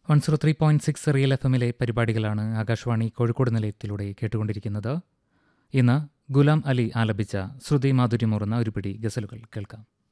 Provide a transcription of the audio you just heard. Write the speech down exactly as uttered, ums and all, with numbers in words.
One zero three point six real F എമ്മിലെ പരിപാടികളാണ് ആകാശവാണി കോഴിക്കോട് നിലയത്തിലൂടെ കേട്ടുകൊണ്ടിരിക്കുന്നത്. ഇന്ന് ഗുലാം അലി ആലപിച്ച ശ്രുതി മാധുര്യമൂറുന്ന ഒരു പിടി ഗസലുകൾ കേൾക്കാം.